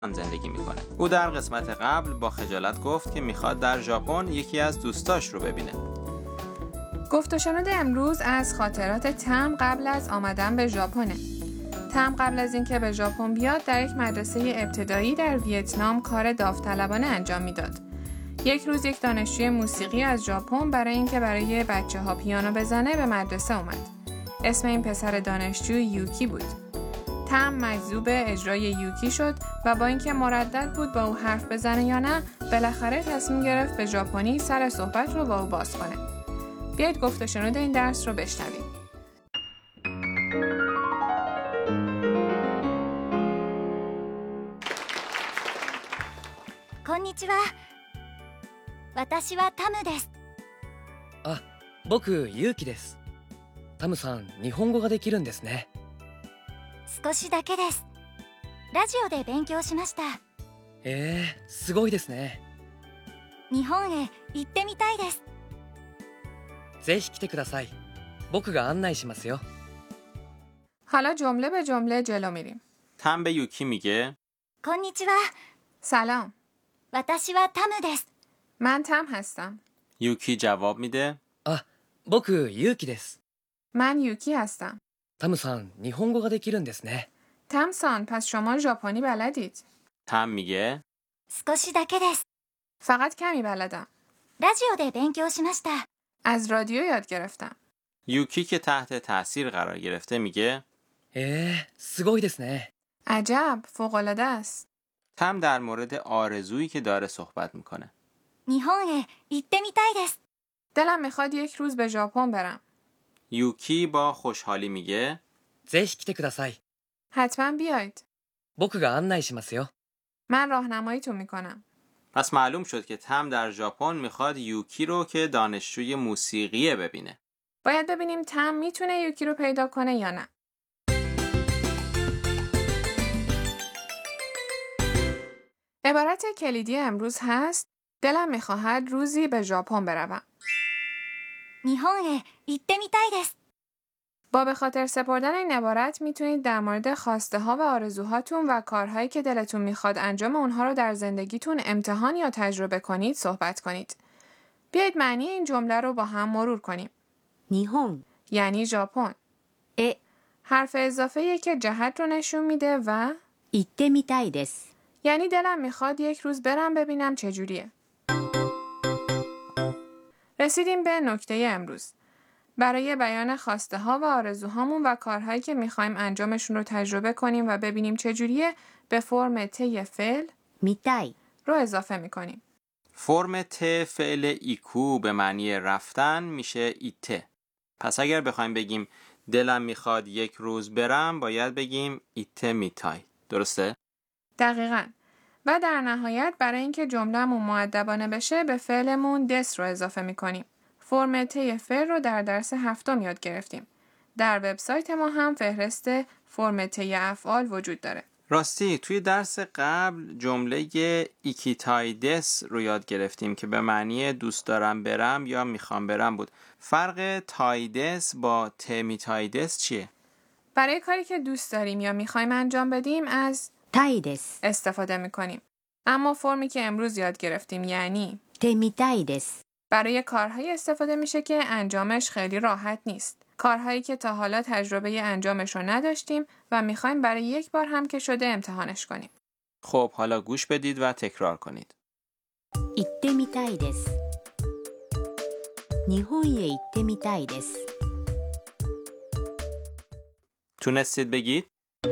زندگی میکنه. او در قسمت قبل با خجالت گفت که میخواد در ژاپن یکی از دوستاش رو ببینه. گفت و شنود امروز از خاطرات تم قبل از آمدن به ژاپن. تم قبل از اینکه به ژاپن بیاد در یک مدرسه ابتدایی در ویتنام کار داوطلبانه انجام میداد. یک روز یک دانشجوی موسیقی از ژاپن برای اینکه برای بچه‌ها پیانو بزنه به مدرسه اومد. اسم این پسر دانشجو یوکی بود. تم مجذوب اجرای یوکی شد و با اینکه مردد بود با او حرف بزنه یا نه، بالاخره تصمیم گرفت به ژاپنی سر صحبت رو با او باز کنه. بیایید گفت و شنود این درس رو بشنویم. こんにちは。私はタムです。 あ、僕ユウキです。タムさん、日本語ができるんですね。 少しだけです。ラジオで勉強しました。 すごいですね。 日本へ行ってみたいです。 ぜひ来てください。僕が案内しますよ。 حالا جمله به جمله جلو میریم. تم به یوکی میگه こんにちは。 سلام. 私はタムです。 من تم هستم. یوکی جواب میده あ、僕ユウキです。 من یوکی هستم. タムさん、日本語ができるんですね。 تم سان، پس شما ژاپنی بلدید؟ تم میگه 少しだけです。 فقط کمی بلدم. ラジオで勉強しました。 از رادیو یاد گرفتم. یوکی که تحت تاثیر قرار گرفته میگه すごいですね。 عجب، فوق‌العاده است. تم در مورد آرزویی که داره صحبت میکنه. 日本へ行ってみたいです。 دلم میخواد یک روز به ژاپن برم. یوکی با خوشحالی میگه ぜひ来てください。 حتما بیاید. 僕が案内しますよ。 من راهنماییتون میکنم. پس معلوم شد که تم در ژاپن میخواد یوکی رو که دانشجوی موسیقیه ببینه. باید ببینیم تم میتونه یوکی رو پیدا کنه یا نه. عبارت کلیدی امروز هست دلم میخواهد روزی به ژاپن بروم. 日本へ行ってみたいです。 با به خاطر سپردن این عبارت میتونید در مورد خواسته ها و آرزوهاتون و کارهایی که دلتون میخواد انجام اونها رو در زندگیتون امتحان یا تجربه کنید صحبت کنید. بیایید معنی این جمله رو با هم مرور کنیم. 日本 یعنی ژاپن. حرف اضافه‌ای که جهت رو نشون میده و 行ってみたいです。 یعنی دلم میخواد یک روز برم ببینم چجوریه. رسیدیم به نکته امروز. برای بیان خواسته ها و آرزوهامون و کارهایی که میخوایم انجامشون رو تجربه کنیم و ببینیم چجوریه به فرم ت فعل 見たい رو اضافه میکنیم. فرم ت فعل ایکو به معنی رفتن میشه ایته. پس اگر بخوایم بگیم دلم میخواد یک روز برم باید بگیم ایته میتای. درسته؟ دقیقاً. و در نهایت برای اینکه جمله‌مون مؤدبانه بشه به فعلمون دس رو اضافه میکنیم. فرم ت فعل رو در درس 7 یاد گرفتیم. در وبسایت ما هم فهرست فرم ت افعال وجود داره. راستی توی درس قبل جمله ایکیتایدس رو یاد گرفتیم که به معنی دوست دارم برم یا میخوام برم بود. فرق تایدس با تمیتایدس چیه؟ برای کاری که دوست داریم یا میخوایم انجام بدیم از たいです。 استفاده میکنیم. اما فرمی که امروز یاد گرفتیم یعنی てみたいです。 برای کارهایی استفاده میشه که انجامش خیلی راحت نیست. کارهایی که تا حالا تجربه انجامش رو نداشتیم و میخوایم برای یک بار هم که شده امتحانش کنیم. خب حالا گوش بدید و تکرار کنید. 行ってみたいです。日本へ行ってみたいです。 تونستید بگید؟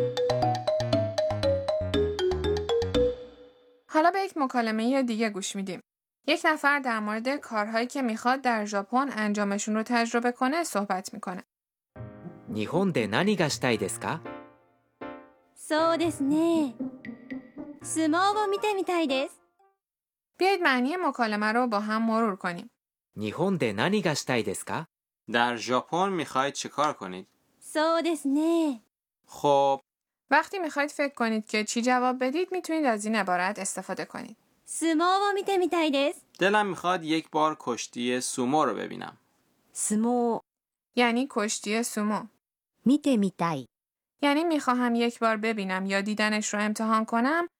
حالا به یک مکالمه دیگه گوش میدیم. یک نفر در مورد کارهایی که میخواد در ژاپن انجامشون رو تجربه کنه صحبت میکنه. 日本で何がしたいですか？ そうですね。相撲を見てみたいです。 بیایید معنی مکالمه رو با هم مرور کنیم. 日本で何がしたいですか？ در ژاپن میخواید چه کار کنید؟ そうですね。 خب وقتی میخواید فکر کنید که چی جواب بدید میتونید از این عبارت استفاده کنید. 相撲を見てみたいです。 دلم میخواد یک بار کشتی سومو رو ببینم. 相撲 یعنی کشتی سومو. 見てみたい یعنی میخواهم یک بار ببینم یا دیدنش رو امتحان کنم